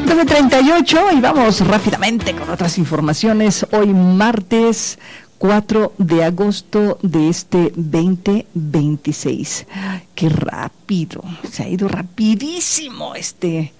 9:38 y vamos rápidamente con otras informaciones. Hoy martes 4 de agosto de este 2026. Qué rápido, se ha ido rapidísimo este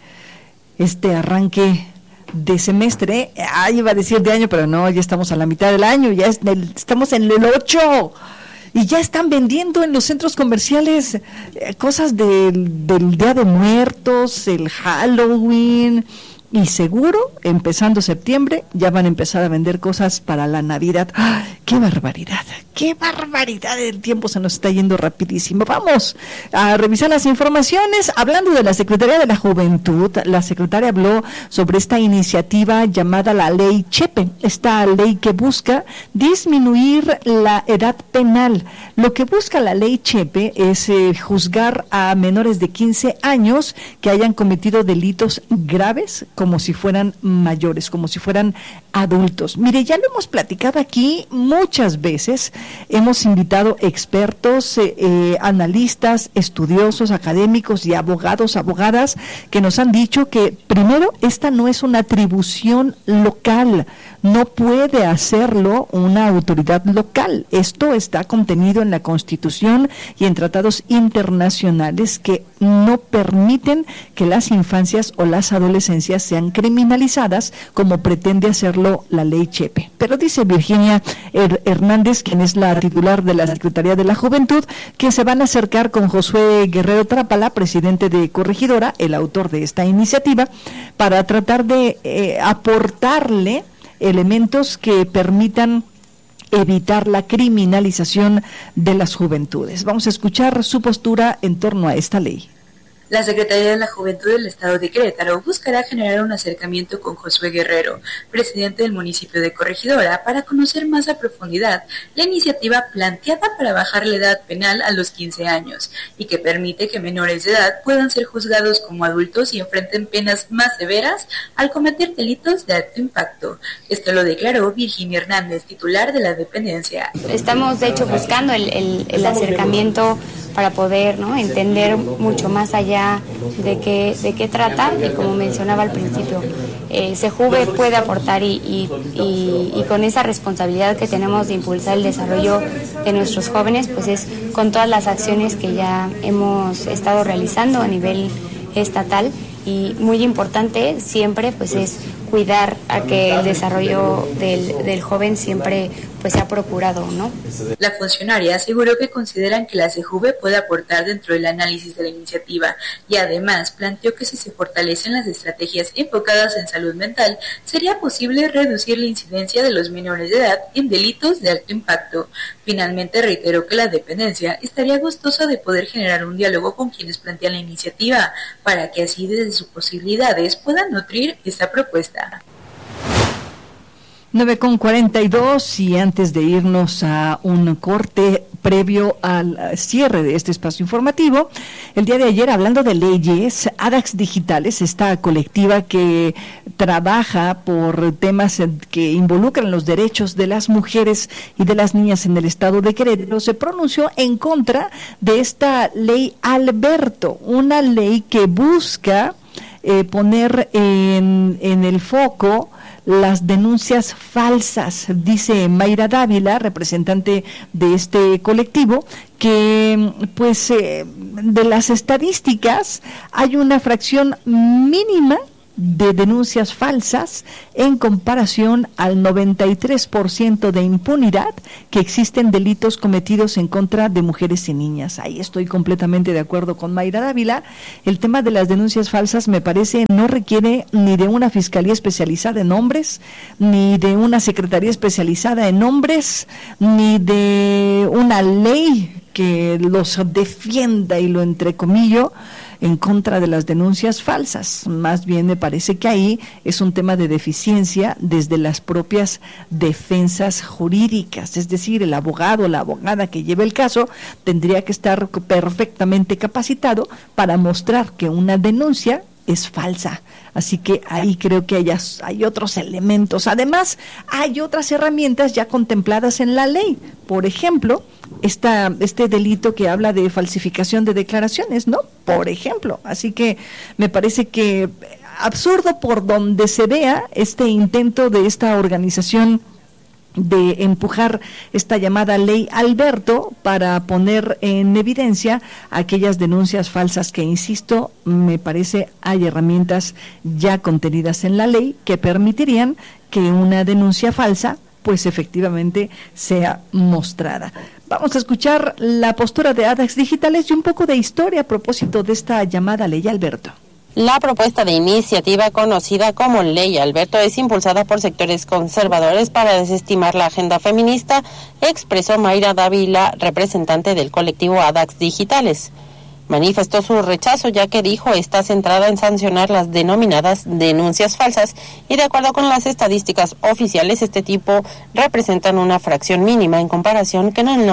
arranque de semestre. Iba a decir de año, pero no, ya estamos a la mitad del año, estamos en el 8. Y ya están vendiendo en los centros comerciales cosas del Día de Muertos, el Halloween, y seguro, empezando septiembre, ya van a empezar a vender cosas para la Navidad. ¡Ah! ¡Qué barbaridad! ¡Qué barbaridad! El tiempo se nos está yendo rapidísimo. Vamos a revisar las informaciones. Hablando de la Secretaría de la Juventud, la secretaria habló sobre esta iniciativa llamada la Ley Chepe, esta ley que busca disminuir la edad penal. Lo que busca la Ley Chepe es juzgar a menores de 15 años que hayan cometido delitos graves, como si fueran mayores, como si fueran adultos. Mire, ya lo hemos platicado aquí muchas veces, hemos invitado expertos, analistas, estudiosos, académicos y abogados, abogadas, que nos han dicho que, primero, esta no es una atribución local, no puede hacerlo una autoridad local. Esto está contenido en la Constitución y en tratados internacionales que no permiten que las infancias o las adolescencias sean criminalizadas como pretende hacerlo la Ley Chepe. Pero dice Virginia Hernández, quien es la titular de la Secretaría de la Juventud, que se van a acercar con Josué Guerrero Trápala, presidente de Corregidora, el autor de esta iniciativa, para tratar de aportarle elementos que permitan evitar la criminalización de las juventudes. Vamos a escuchar su postura en torno a esta ley. La Secretaría de la Juventud del Estado de Querétaro buscará generar un acercamiento con Josué Guerrero, presidente del municipio de Corregidora, para conocer más a profundidad la iniciativa planteada para bajar la edad penal a los 15 años y que permite que menores de edad puedan ser juzgados como adultos y enfrenten penas más severas al cometer delitos de alto impacto. Esto lo declaró Virginia Hernández, titular de la dependencia. Estamos, de hecho, buscando el acercamiento para poder, ¿no?, entender mucho más allá de qué trata, y como mencionaba al principio, SEJUVE puede aportar y con esa responsabilidad que tenemos de impulsar el desarrollo de nuestros jóvenes, pues es con todas las acciones que ya hemos estado realizando a nivel estatal, y muy importante siempre pues es cuidar a que el desarrollo del joven siempre pues sea procurado, ¿no? La funcionaria aseguró que consideran que la SEJUVE puede aportar dentro del análisis de la iniciativa y además planteó que si se fortalecen las estrategias enfocadas en salud mental, sería posible reducir la incidencia de los menores de edad en delitos de alto impacto. Finalmente reiteró que la dependencia estaría gustosa de poder generar un diálogo con quienes plantean la iniciativa para que así desde sus posibilidades puedan nutrir esta propuesta. 9:42 y antes de irnos a un corte previo al cierre de este espacio informativo, el día de ayer, hablando de leyes, ADAX Digitales, esta colectiva que trabaja por temas que involucran los derechos de las mujeres y de las niñas en el estado de Querétaro, se pronunció en contra de esta ley Alberto, una ley que busca poner en el foco las denuncias falsas. Dice Mayra Dávila, representante de este colectivo, que pues de las estadísticas hay una fracción mínima de denuncias falsas en comparación al 93% de impunidad que existen delitos cometidos en contra de mujeres y niñas. Ahí estoy completamente de acuerdo con Mayra Dávila. El tema de las denuncias falsas, me parece, no requiere ni de una fiscalía especializada en hombres, ni de una secretaría especializada en hombres, ni de una ley que los defienda, y lo entrecomillo, en contra de las denuncias falsas. Más bien me parece que ahí es un tema de deficiencia desde las propias defensas jurídicas, es decir, el abogado o la abogada que lleve el caso tendría que estar perfectamente capacitado para mostrar que una denuncia es falsa. Así que ahí creo que hay otros elementos. Además, hay otras herramientas ya contempladas en la ley. Por ejemplo, este delito que habla de falsificación de declaraciones, ¿no? Por ejemplo. Así que me parece que absurdo por donde se vea este intento de esta organización de empujar esta llamada ley Alberto para poner en evidencia aquellas denuncias falsas que, insisto, me parece hay herramientas ya contenidas en la ley que permitirían que una denuncia falsa pues efectivamente sea mostrada. Vamos a escuchar la postura de ADAX Digitales y un poco de historia a propósito de esta llamada ley Alberto. La propuesta de iniciativa conocida como Ley Alberto es impulsada por sectores conservadores para desestimar la agenda feminista, expresó Mayra Dávila, representante del colectivo ADAX Digitales. Manifestó su rechazo ya que dijo está centrada en sancionar las denominadas denuncias falsas y de acuerdo con las estadísticas oficiales este tipo representan una fracción mínima en comparación con el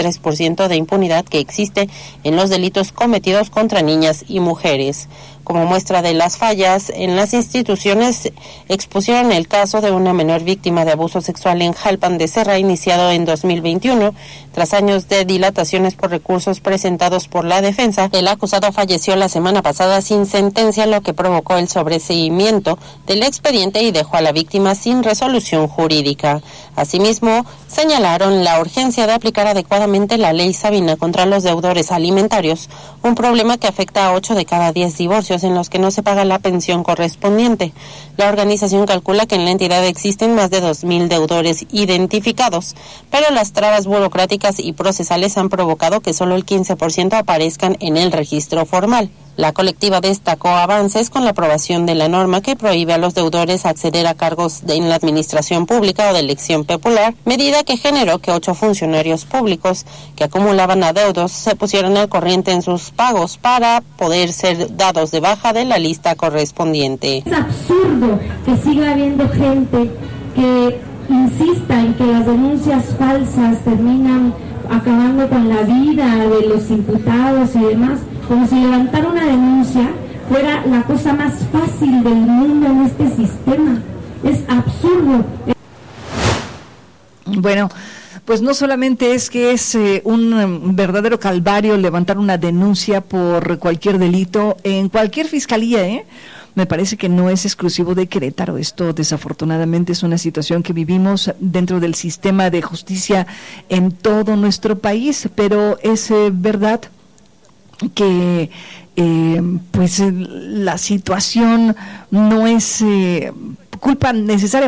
93% de impunidad que existe en los delitos cometidos contra niñas y mujeres. Como muestra de las fallas en las instituciones, expusieron el caso de una menor víctima de abuso sexual en Jalpan de Serra, iniciado en 2021. Tras años de dilataciones por recursos presentados por la defensa, el acusado falleció la semana pasada sin sentencia, lo que provocó el sobreseimiento del expediente y dejó a la víctima sin resolución jurídica. Asimismo, señalaron la urgencia de aplicar adecuadamente la ley Sabina contra los deudores alimentarios, un problema que afecta a 8 de cada 10 divorcios en los que no se paga la pensión correspondiente. La organización calcula que en la entidad existen más de 2,000 deudores identificados, pero las trabas burocráticas y procesales han provocado que solo el 15% aparezcan en el registro formal. La colectiva destacó avances con la aprobación de la norma que prohíbe a los deudores acceder a cargos en la administración pública o de elección popular, medida que generó que 8 funcionarios públicos que acumulaban adeudos se pusieran al corriente en sus pagos para poder ser dados de baja de la lista correspondiente. Es absurdo que siga habiendo gente que insista en que las denuncias falsas terminan acabando con la vida de los imputados y demás, como si levantar una denuncia fuera la cosa más fácil del mundo en este sistema. Es absurdo. Bueno, pues no solamente es que es un verdadero calvario levantar una denuncia por cualquier delito en cualquier fiscalía, Me parece que no es exclusivo de Querétaro. Esto desafortunadamente es una situación que vivimos dentro del sistema de justicia en todo nuestro país, pero es verdad que pues la situación no es culpa necesaria